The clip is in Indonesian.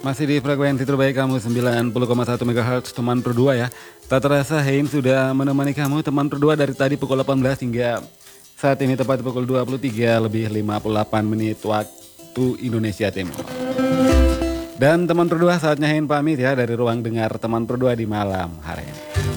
Masih di frekuensi terbaik kamu 90,1 MHz teman berdua ya. Tak terasa Hein sudah menemani kamu teman berdua dari tadi pukul 18 hingga saat ini tepat pukul 23 lebih 58 menit waktu Indonesia Timur. Dan teman berdua saatnya Hein pamit ya dari ruang dengar teman berdua di malam hari ini.